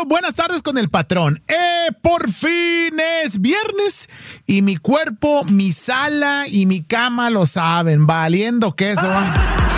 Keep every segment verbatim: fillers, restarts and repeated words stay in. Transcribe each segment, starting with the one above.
buenas tardes con el patrón. Eh, por fin es viernes y mi cuerpo, mi sala y mi cama lo saben, valiendo queso. ¿Va?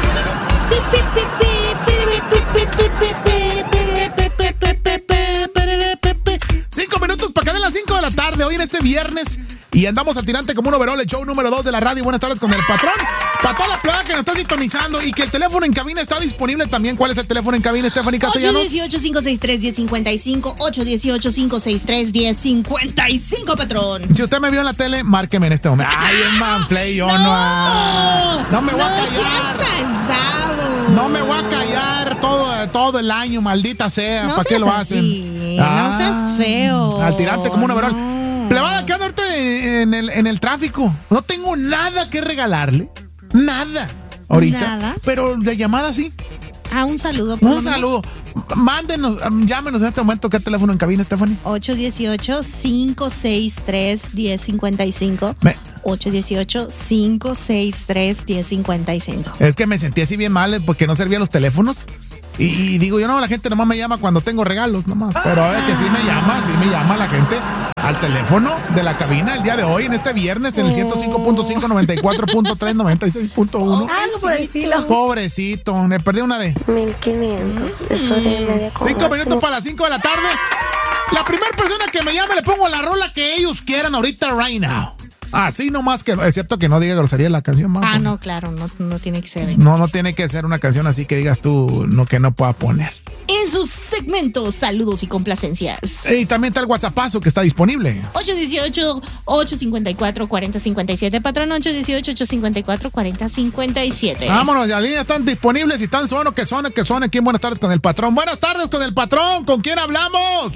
Cinco minutos para que den las cinco de la tarde hoy en este viernes y andamos al tirante como un overall, el show número dos de la radio. Buenas tardes con el patrón. Para toda la plaga que nos está sintonizando y que el teléfono en cabina está disponible también. ¿Cuál es el teléfono en cabina, Stephanie Castellanos? ocho uno ocho, cinco seis tres, uno cero cinco cinco, ocho uno ocho, cinco seis tres, uno cero cinco cinco, patrón. Si usted me vio en la tele, márqueme en este momento. Ay, el Manflay, yo no. No, no me voy no a callar. Seas alzado. No me voy a callar todo, todo el año, maldita sea. No ¿Para qué lo así. hacen? Ah, no seas feo. Al tirante como un overall. No. Plebada, ¿qué anda ahorita en el, en el tráfico? No tengo nada que regalarle. Nada. Ahorita. Nada. Pero de llamada sí. Ah, un saludo. Por Un saludo. Mándenos, llámenos en este momento. ¿Qué teléfono en cabina, Stephanie? ocho uno ocho, cinco seis tres, uno cero cinco cinco. Me... ocho uno ocho, cinco seis tres, uno cero cinco cinco. Es que me sentí así bien mal porque no servían los teléfonos. Y, y digo yo, no, la gente nomás me llama cuando tengo regalos, nomás. Pero es que sí me llama, sí me llama la gente al teléfono de la cabina el día de hoy, en este viernes, en el ciento cinco punto cinco, noventa y cuatro punto tres, noventa y seis punto uno. Algo por el estilo. Pobrecito, me perdí una de... mil quinientos, eso de media Cinco cobra, minutos sí. para las cinco de la tarde. La primera persona que me llame le pongo la rola que ellos quieran ahorita, right now. Así nomás, que excepto que no diga grosería en la canción. Mamá. Ah, no, claro, no, no tiene que ser. No, no tiene que ser una canción así que digas tú no, que no pueda poner. En sus segmentos, saludos y complacencias. Y también está el WhatsAppazo que está disponible. ocho uno ocho, ocho cinco cuatro, cuatro cero cinco siete, patrón. Ocho uno ocho, ocho cinco cuatro, cuatro cero cinco siete. Vámonos, las líneas están disponibles y están sueno que suene, que suene. Aquí en Buenas tardes con el patrón. Buenas tardes con el patrón. ¿Con quién hablamos?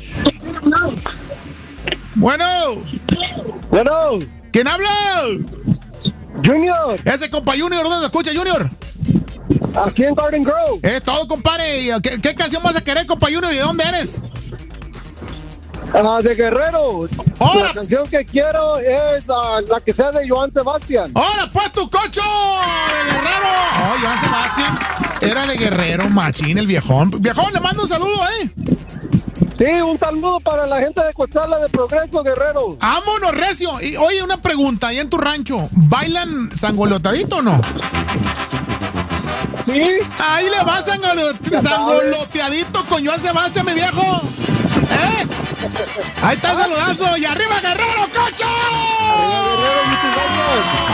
Bueno. Bueno. ¿Quién habla? Junior. Ese compa Junior, ¿dónde lo escucha, Junior? Aquí en Garden Grove. Es todo, compadre. ¿Qué, qué canción vas a querer, compa Junior? ¿Y de dónde eres? Uh, de Guerrero. ¡Hola! La canción que quiero es uh, la que sea de Joan Sebastián. ¡Hola, pues tu cocho! ¡De Guerrero! Oh, Joan Sebastián era de Guerrero, machín, el viejón. Viejón, le mando un saludo, ¿eh? Sí, un saludo para la gente de Coatzala de Progreso, Guerrero. ¡Vámonos, recio! Y oye, una pregunta, ahí en tu rancho, ¿bailan sangolotadito o no? Sí. Ahí le vas sangoloteadito con Joan Sebastián, mi viejo. ¿Eh? Ahí está el saludazo. ¡Y arriba, Guerrero, cocho! Arriba, Guerrero, muchos años.